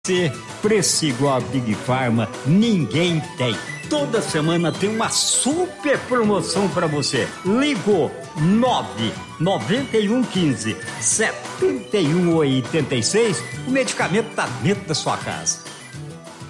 Preço igual a Big Pharma, ninguém tem. Toda semana tem uma super promoção para você. Ligou 99115 7186, o medicamento tá dentro da sua casa.